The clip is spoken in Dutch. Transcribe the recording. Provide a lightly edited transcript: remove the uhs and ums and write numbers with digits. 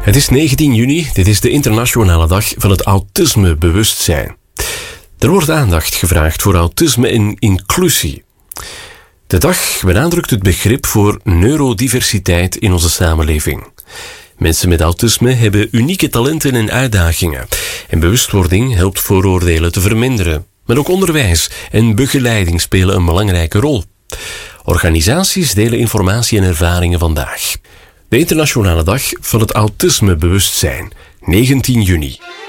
Het is 19 juni, dit is de internationale dag van het autismebewustzijn. Er wordt aandacht gevraagd voor autisme en inclusie. De dag benadrukt het begrip voor neurodiversiteit in onze samenleving. Mensen met autisme hebben unieke talenten en uitdagingen. En bewustwording helpt vooroordelen te verminderen. Maar ook onderwijs en begeleiding spelen een belangrijke rol. Organisaties delen informatie en ervaringen vandaag. De internationale dag van het autismebewustzijn, 19 juni.